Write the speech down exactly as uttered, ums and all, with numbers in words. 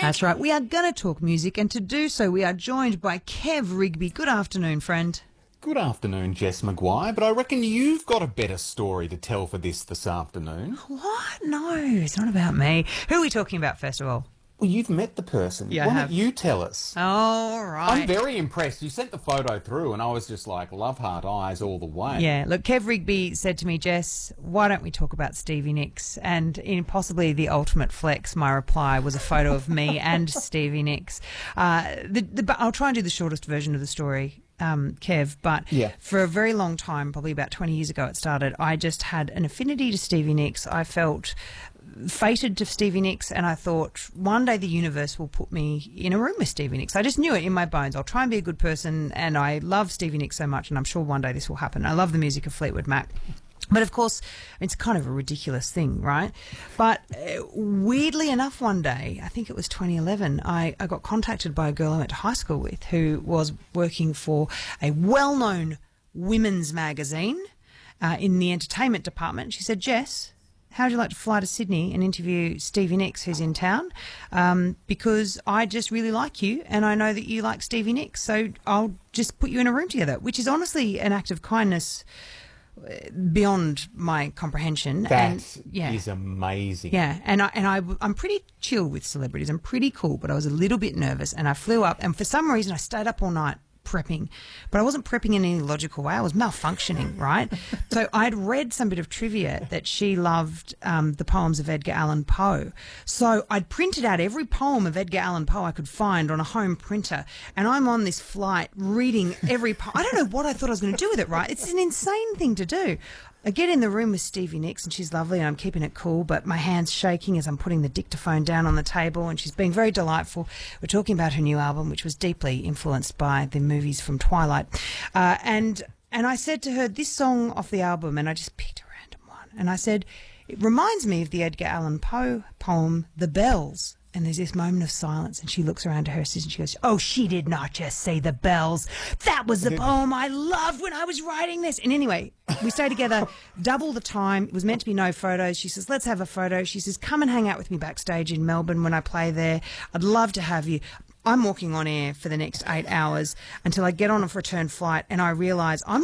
That's right. We are going to talk music, and to do so, we are joined by Kev Rigby. Good afternoon, friend. Good afternoon, Jess Maguire, but I reckon you've got a better story to tell for this this afternoon. What? No, it's not about me. Who are we talking about, first of all? Well, you've met the person. Yeah, I Why have. don't you tell us? All right. I'm very impressed. You sent the photo through and I was just like, love heart eyes all the way. Yeah, look, Kev Rigby said to me, Jess, why don't we talk about Stevie Nicks? And in possibly the ultimate flex, my reply was a photo of me and Stevie Nicks. Uh, the, the, I'll try and do the shortest version of the story. Um, Kev, but Yeah. for a very long time, probably about twenty years ago it started, I just had an affinity to Stevie Nicks. I felt fated to Stevie Nicks, and I thought one day the universe will put me in a room with Stevie Nicks. I just knew it in my bones. I'll try and be a good person, and I love Stevie Nicks so much, and I'm sure one day this will happen. I love the music of Fleetwood Mac. But, of course, it's kind of a ridiculous thing, right? But uh, weirdly enough, one day, I think it was twenty eleven, I, I got contacted by a girl I went to high school with who was working for a well-known women's magazine uh, in the entertainment department. She said, Jess, how would you like to fly to Sydney and interview Stevie Nicks, who's in town? Um, because I just really like you and I know that you like Stevie Nicks, so I'll just put you in a room together, which is honestly an act of kindness beyond my comprehension. That and, yeah. is amazing. Yeah, and I and I I'm pretty chill with celebrities. I'm pretty cool, but I was a little bit nervous, and I flew up, and for some reason I stayed up all night prepping, but I wasn't prepping in any logical way. I was malfunctioning, right? So I'd read some bit of trivia that she loved um, the poems of Edgar Allan Poe. So I'd printed out every poem of Edgar Allan Poe I could find on a home printer, and I'm on this flight reading every poem. I don't know what I thought I was going to do with it, right? It's an insane thing to do. I get in the room with Stevie Nicks, and she's lovely, and I'm keeping it cool, but my hand's shaking as I'm putting the dictaphone down on the table, and she's being very delightful. We're talking about her new album, which was deeply influenced by the movies from Twilight. Uh, and and I said to her, this song off the album, and I just picked a random one, and I said, it reminds me of the Edgar Allan Poe poem, The Bells. And there's this moment of silence, and she looks around to her assistant and she goes, oh, she did not just say the bells. That was the poem I loved when I was writing this. And anyway, we stay together double the time. It was meant to be no photos. She says, let's have a photo. She says, come and hang out with me backstage in Melbourne when I play there. I'd love to have you. I'm walking on air for the next eight hours until I get on a return flight and I realise I'm